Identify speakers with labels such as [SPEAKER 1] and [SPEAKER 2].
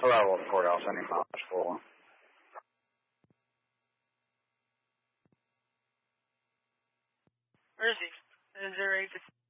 [SPEAKER 1] Hello, courthouse, any miles for.
[SPEAKER 2] Where is he? 08